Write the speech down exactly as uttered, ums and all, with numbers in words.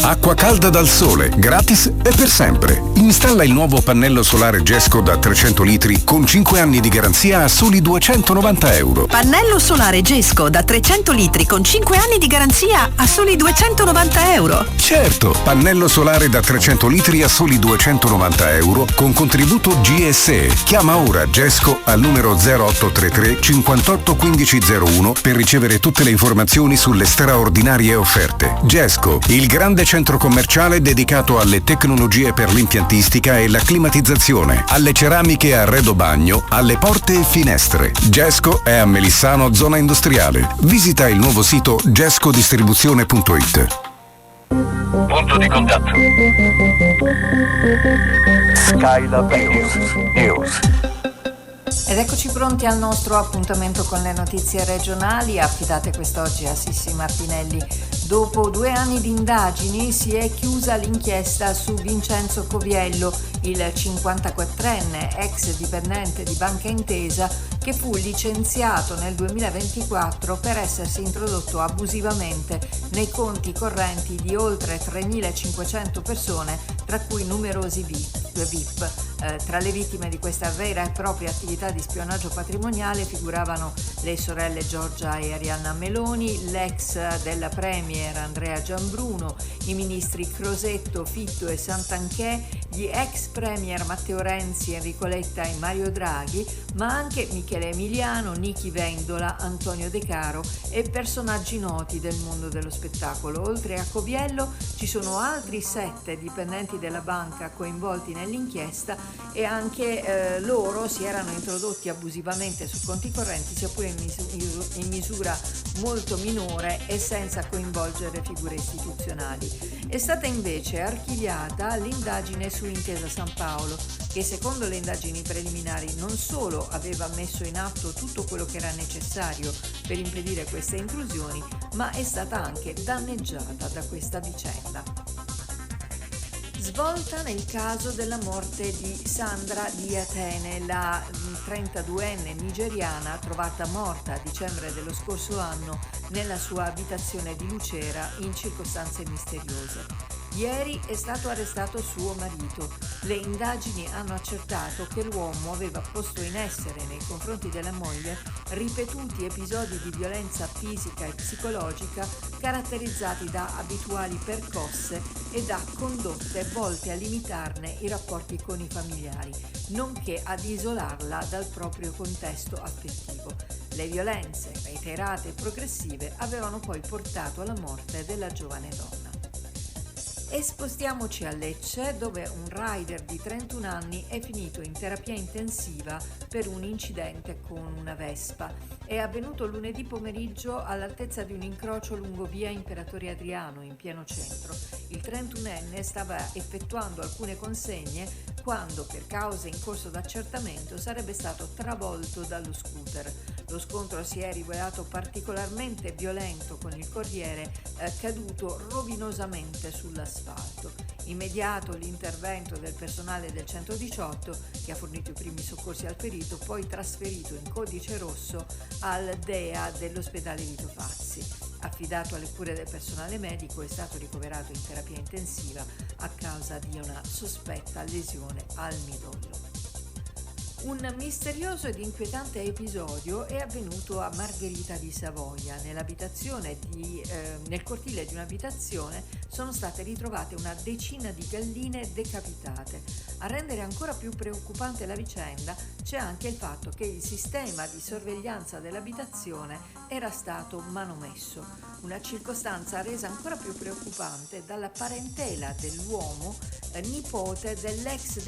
Acqua calda dal sole, gratis e per sempre. Installa il nuovo pannello solare Gesco da trecento litri con cinque anni di garanzia a soli duecentonovanta euro. Pannello solare Gesco da trecento litri con cinque anni di garanzia a soli duecentonovanta euro. Certo, pannello solare da trecento litri a soli duecentonovanta euro con contributo G S E. Chiama ora Gesco al numero zero otto tre tre cinquantotto quindici zero uno per ricevere tutte le informazioni sulle straordinarie offerte. Gesco, il grande centro commerciale dedicato alle tecnologie per l'impiantistica e la climatizzazione, alle ceramiche a arredo bagno, alle porte e finestre. Gesco è a Melissano, zona industriale. Visita il nuovo sito gescodistribuzione punto it. Punto di contatto. Skylab News. News. Ed eccoci pronti al nostro appuntamento con le notizie regionali, affidate quest'oggi a Sissi Martinelli. Dopo due anni di indagini si è chiusa l'inchiesta su Vincenzo Coviello, il cinquantaquattrenne ex dipendente di Banca Intesa che fu licenziato nel duemilaventiquattro per essersi introdotto abusivamente nei conti correnti di oltre tremilacinquecento persone, tra cui numerosi V I P. Eh, tra le vittime di questa vera e propria attività di spionaggio patrimoniale figuravano le sorelle Giorgia e Arianna Meloni, l'ex della Premier Andrea Gianbruno, i ministri Crosetto, Fitto e Santanchè, gli ex Premier Matteo Renzi, Enrico Letta e Mario Draghi, ma anche Michele Emiliano, Nichi Vendola, Antonio De Caro e personaggi noti del mondo dello spettacolo. Oltre a Coviello ci sono altri sette dipendenti della banca coinvolti nell'inchiesta e anche eh, loro si erano introdotti abusivamente su conti correnti, sia pure in, mis- in misura molto minore e senza coinvolgere figure istituzionali. È stata invece archiviata l'indagine su Intesa San Paolo, che secondo le indagini preliminari non solo aveva messo in atto tutto quello che era necessario per impedire queste intrusioni, ma è stata anche danneggiata da questa vicenda. Svolta nel caso della morte di Sandra di Atene, la trentaduenne nigeriana trovata morta a dicembre dello scorso anno nella sua abitazione di Lucera in circostanze misteriose. Ieri è stato arrestato suo marito. Le indagini hanno accertato che l'uomo aveva posto in essere nei confronti della moglie ripetuti episodi di violenza fisica e psicologica caratterizzati da abituali percosse e da condotte volte a limitarne i rapporti con i familiari, nonché ad isolarla dal proprio contesto affettivo. Le violenze, reiterate e progressive, avevano poi portato alla morte della giovane donna. E spostiamoci a Lecce, dove un rider di trentuno anni è finito in terapia intensiva per un incidente con una Vespa. È avvenuto lunedì pomeriggio all'altezza di un incrocio lungo via Imperatore Adriano, in pieno centro. Il trentunenne stava effettuando alcune consegne quando, per cause in corso d'accertamento, sarebbe stato travolto dallo scooter. Lo scontro si è rivelato particolarmente violento, con il corriere eh, caduto rovinosamente sull'asfalto. Immediato l'intervento del personale del centodiciotto, che ha fornito i primi soccorsi al ferito, poi trasferito in codice rosso al D E A dell'ospedale Vito Fazzi. Affidato alle cure del personale medico, è stato ricoverato in terapia intensiva a causa di una sospetta lesione al midollo. Un misterioso ed inquietante episodio è avvenuto a Margherita di Savoia. Nell'abitazione di, eh, nel cortile di un'abitazione sono state ritrovate una decina di galline decapitate. A rendere ancora più preoccupante la vicenda c'è anche il fatto che il sistema di sorveglianza dell'abitazione era stato manomesso, una circostanza resa ancora più preoccupante dalla parentela dell'uomo eh, nipote dell'ex